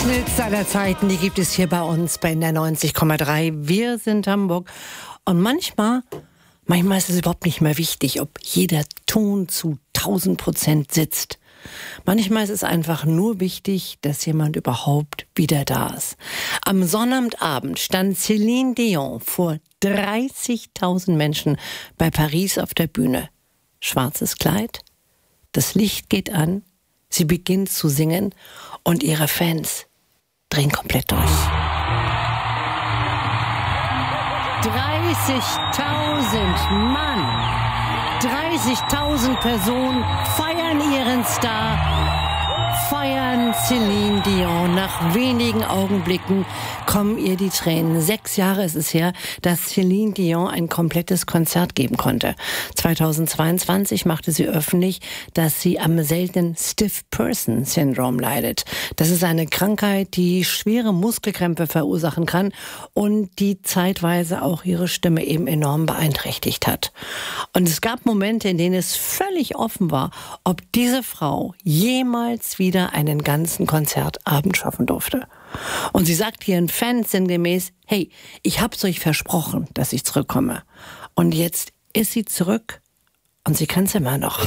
Schnellste aller Zeiten, die gibt es hier bei uns bei der 90,3. Wir sind Hamburg. Und manchmal ist es überhaupt nicht mehr wichtig, ob jeder Ton zu 1000% sitzt. Manchmal ist es einfach nur wichtig, dass jemand überhaupt wieder da ist. Am Sonnabendabend stand Céline Dion vor 30.000 Menschen bei Paris auf der Bühne. Schwarzes Kleid, das Licht geht an, sie beginnt zu singen und ihre Fans drehen komplett durch. 30.000 Mann, 30.000 Personen feiern ihren Star, feiern Céline Dion. Nach wenigen Augenblicken kommen ihr die Tränen. 6 Jahre ist es her, dass Céline Dion ein komplettes Konzert geben konnte. 2022 machte sie öffentlich, dass sie am seltenen Stiff Person Syndrome leidet. Das ist eine Krankheit, die schwere Muskelkrämpfe verursachen kann und die zeitweise auch ihre Stimme eben enorm beeinträchtigt hat. Und es gab Momente, in denen es völlig offen war, ob diese Frau jemals wieder einen ganzen Konzertabend schaffen durfte. Und sie sagt ihren Fans sinngemäß, hey, ich hab's euch versprochen, dass ich zurückkomme. Und jetzt ist sie zurück und sie kann's immer noch.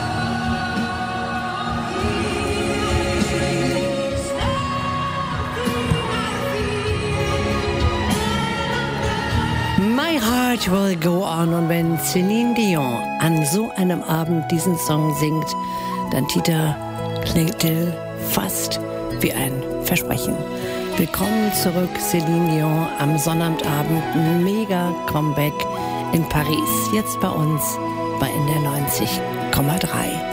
My Heart Will Go On. Und wenn Céline Dion an so einem Abend diesen Song singt, dann klingt fast wie ein Versprechen. Willkommen zurück, Céline Dion, am Sonnabendabend. Mega Comeback in Paris. Jetzt bei uns bei NDR 90,3.